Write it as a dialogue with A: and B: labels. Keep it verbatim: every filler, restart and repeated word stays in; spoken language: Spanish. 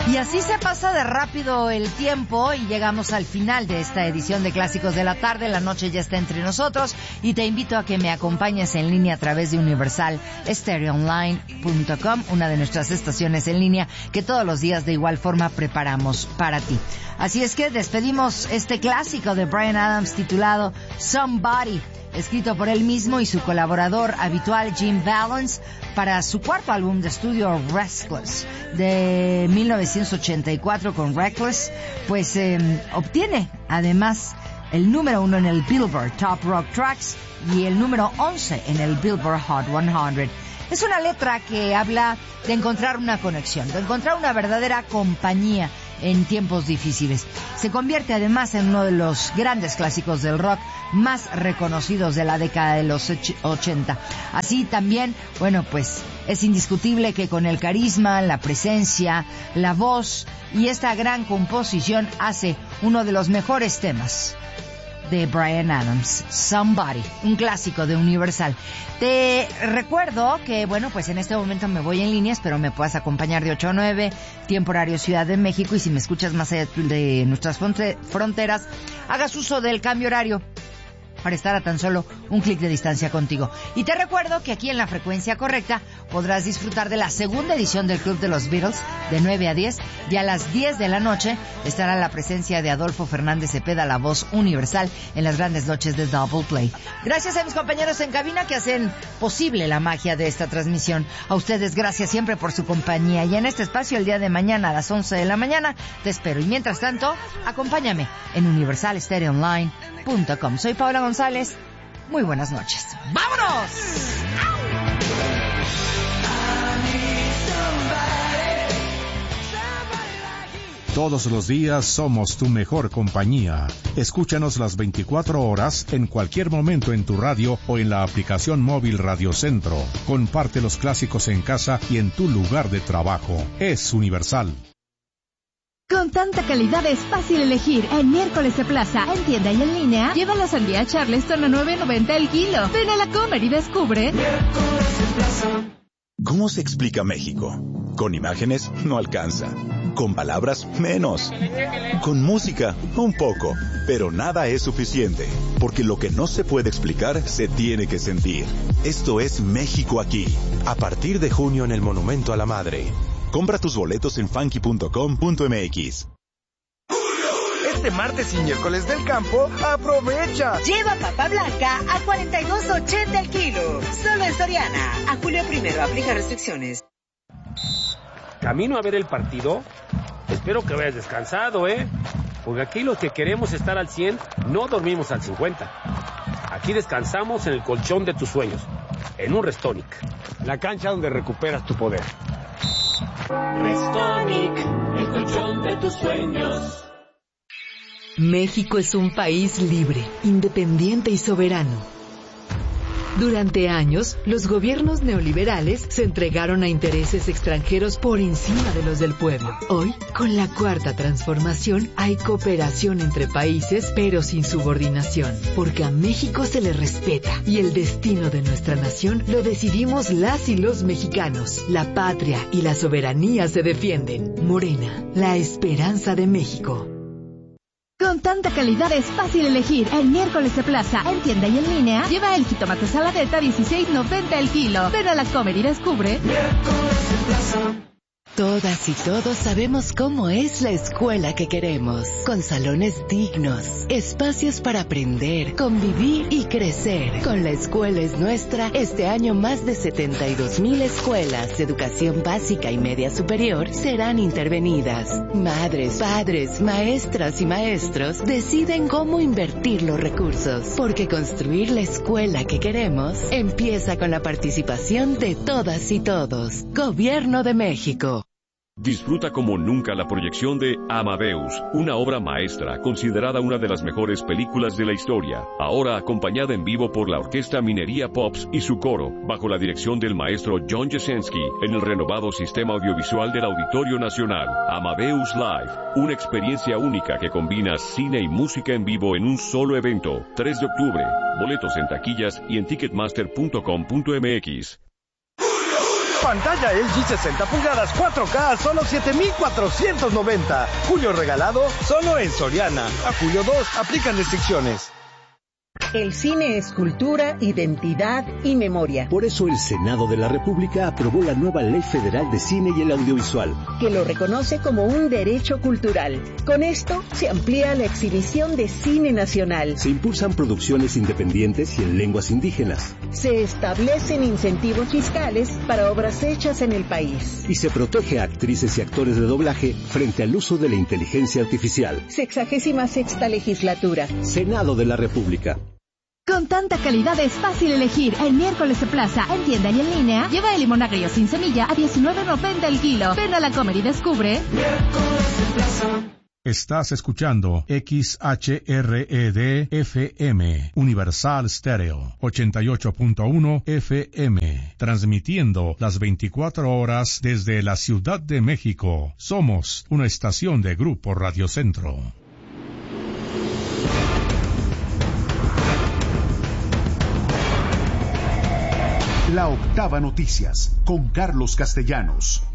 A: Y así se pasa de rápido el tiempo y llegamos al final de esta edición de Clásicos de la Tarde. La noche ya está entre nosotros y te invito a que me acompañes en línea a través de universal stereo online punto com, una de nuestras estaciones en línea que todos los días de igual forma preparamos para ti. Así es que despedimos este clásico de Bryan Adams titulado Somebody, escrito por él mismo y su colaborador habitual Jim Vallance para su cuarto álbum de estudio Restless de mil novecientos ochenta y cuatro. Con Reckless pues eh, obtiene además el número uno en el Billboard Top Rock Tracks y el número once en el Billboard Hot cien. Es una letra que habla de encontrar una conexión, de encontrar una verdadera compañía en tiempos difíciles. Se convierte además en uno de los grandes clásicos del rock más reconocidos de la década de los ochenta. Así también, bueno, pues es indiscutible que con el carisma, la presencia, la voz y esta gran composición hace uno de los mejores temas de Bryan Adams, Somebody, un clásico de Universal. Te recuerdo que, bueno, pues en este momento me voy en línea, espero me puedas acompañar de ocho a nueve, tiempo horario Ciudad de México, y si me escuchas más allá de nuestras fronteras, hagas uso del cambio horario para estar a tan solo un clic de distancia contigo. Y te recuerdo que aquí en la frecuencia correcta podrás disfrutar de la segunda edición del Club de los Beatles de nueve a diez, y a las diez de la noche estará la presencia de Adolfo Fernández Cepeda, la voz universal, en las grandes noches de Double Play. Gracias a mis compañeros en cabina que hacen posible la magia de esta transmisión. A ustedes gracias siempre por su compañía, y en este espacio el día de mañana a las once de la mañana te espero. Y mientras tanto, acompáñame en universal stereo online punto com. Soy Paola González. Muy buenas noches. ¡Vámonos!
B: Todos los días somos tu mejor compañía. Escúchanos las veinticuatro horas en cualquier momento en tu radio o en la aplicación móvil Radio Centro. Comparte los clásicos en casa y en tu lugar de trabajo. Es Universal.
C: Con tanta calidad es fácil elegir. En Miércoles de Plaza, en tienda y en línea, lleva la sandía Charleston a nueve noventa el kilo. Ven a la Comer y descubre.
D: Miércoles de Plaza. ¿Cómo se explica México? Con imágenes no alcanza. Con palabras menos. Con música un poco. Pero nada es suficiente. Porque lo que no se puede explicar se tiene que sentir. Esto es México aquí. A partir de junio en el Monumento a la Madre. Compra tus boletos en funky punto com punto m x.
E: Este martes y miércoles del campo, aprovecha.
F: Lleva papa blanca a cuarenta y dos ochenta el kilo. Solo en Soriana. A julio primero aplica restricciones.
G: Camino a ver el partido. Espero que vayas descansado, ¿eh? Porque aquí los que queremos estar al cien, no dormimos al cincuenta. Aquí descansamos en el colchón de tus sueños. En un Restonic. La cancha donde recuperas tu poder.
H: Restonic, el colchón de tus sueños.
I: México es un país libre, independiente y soberano. Durante años, los gobiernos neoliberales se entregaron a intereses extranjeros por encima de los del pueblo. Hoy, con la Cuarta Transformación, hay cooperación entre países, pero sin subordinación, porque a México se le respeta y el destino de nuestra nación lo decidimos las y los mexicanos. La patria y la soberanía se defienden. Morena, la esperanza de México.
C: Con tanta calidad es fácil elegir. En Miércoles de Plaza, en tienda y en línea, lleva el jitomate saladeta dieciséis noventa el kilo. Ven a la Comer y descubre.
E: Miércoles de Plaza.
I: Todas y todos sabemos cómo es la escuela que queremos, con salones dignos, espacios para aprender, convivir y crecer. Con La Escuela es Nuestra, este año más de setenta y dos mil escuelas de educación básica y media superior serán intervenidas. Madres, padres, maestras y maestros deciden cómo invertir los recursos, porque construir la escuela que queremos empieza con la participación de todas y todos. Gobierno de México.
J: Disfruta como nunca la proyección de Amadeus, una obra maestra considerada una de las mejores películas de la historia, ahora acompañada en vivo por la Orquesta Minería Pops y su coro, bajo la dirección del maestro John Jasenski, en el renovado sistema audiovisual del Auditorio Nacional. Amadeus Live, una experiencia única que combina cine y música en vivo en un solo evento. tres de octubre, boletos en taquillas y en ticketmaster punto com punto m x.
E: Pantalla L G sesenta pulgadas cuatro K a solo siete mil cuatrocientos noventa. Julio regalado solo en Soriana. A julio dos, aplican restricciones.
K: El cine es cultura, identidad y memoria.
L: Por eso el Senado de la República aprobó la nueva Ley Federal de Cine y el Audiovisual,
K: que lo reconoce como un derecho cultural. Con esto se amplía la exhibición de cine nacional.
L: Se impulsan producciones independientes y en lenguas indígenas.
K: Se establecen incentivos fiscales para obras hechas en el país.
L: Y se protege a actrices y actores de doblaje frente al uso de la inteligencia artificial.
K: Sexagésima sexta legislatura.
L: Senado de la República.
C: Con tanta calidad es fácil elegir. El miércoles de plaza, en tienda y en línea, lleva el limón agrio sin semilla a diecinueve noventa el kilo. Ven a la Comer y descubre.
B: Miércoles de plaza. Estás escuchando X H R E D F M, Universal Stereo, ochenta y ocho punto uno F M, transmitiendo las veinticuatro horas desde la Ciudad de México. Somos una estación de Grupo Radio Centro.
M: La Octava Noticias, con Carlos Castellanos.